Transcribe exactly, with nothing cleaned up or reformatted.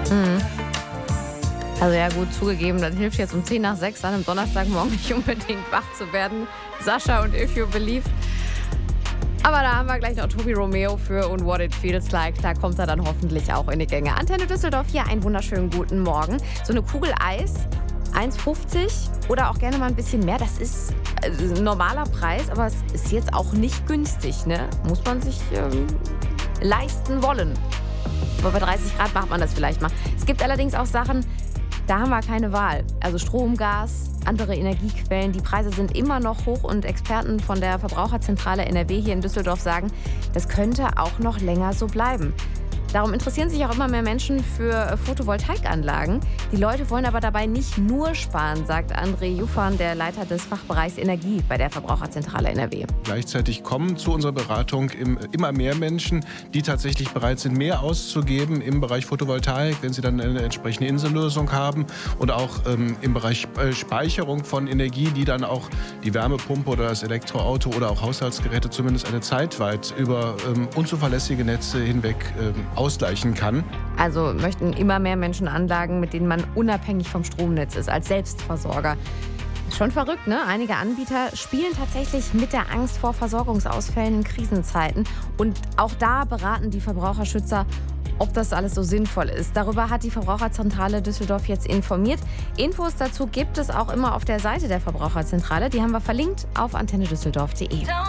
Mhm. Also ja gut, zugegeben, das hilft jetzt um zehn nach sechs an einem Donnerstagmorgen nicht unbedingt wach zu werden. Sascha und If You Believe. Aber da haben wir gleich noch Tobi Romeo für und What It Feels Like. Da kommt er dann hoffentlich auch in die Gänge. Antenne Düsseldorf hier, einen wunderschönen guten Morgen. So eine Kugel Eis, eins fünfzig oder auch gerne mal ein bisschen mehr. Das ist ein normaler Preis, aber es ist jetzt auch nicht günstig, ne? Muss man sich ähm, leisten wollen. Aber bei dreißig Grad macht man das vielleicht mal. Es gibt allerdings auch Sachen, da haben wir keine Wahl. Also Strom, Gas, andere Energiequellen. Die Preise sind immer noch hoch und Experten von der Verbraucherzentrale N R W hier in Düsseldorf sagen, das könnte auch noch länger so bleiben. Darum interessieren sich auch immer mehr Menschen für Photovoltaikanlagen. Die Leute wollen aber dabei nicht nur sparen, sagt André Juffan, der Leiter des Fachbereichs Energie bei der Verbraucherzentrale N R W. Gleichzeitig kommen zu unserer Beratung immer mehr Menschen, die tatsächlich bereit sind, mehr auszugeben im Bereich Photovoltaik, wenn sie dann eine entsprechende Insellösung haben und auch ähm, im Bereich Speicherung von Energie, die dann auch die Wärmepumpe oder das Elektroauto oder auch Haushaltsgeräte zumindest eine Zeit weit über ähm, unzuverlässige Netze hinweg ähm, ausgleichen kann. Also möchten immer mehr Menschen Anlagen, mit denen man unabhängig vom Stromnetz ist, als Selbstversorger. Schon verrückt, ne? Einige Anbieter spielen tatsächlich mit der Angst vor Versorgungsausfällen in Krisenzeiten. Und auch da beraten die Verbraucherschützer, ob das alles so sinnvoll ist. Darüber hat die Verbraucherzentrale Düsseldorf jetzt informiert. Infos dazu gibt es auch immer auf der Seite der Verbraucherzentrale. Die haben wir verlinkt auf antenne düsseldorf punkt de.